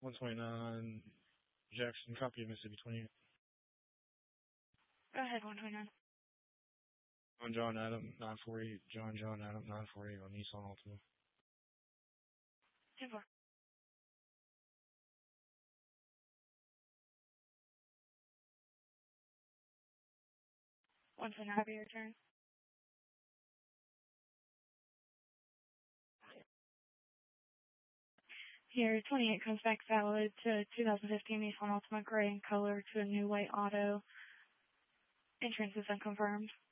129 Jackson, copy of Mississippi 28. Go ahead, 129. On John Adam, 948. John Adam, 948 on Nissan Altima. 10-4. Once and have your turn. Here, 28 comes back valid to 2015 Nissan Altima gray in color to a new white auto. Insurance is unconfirmed.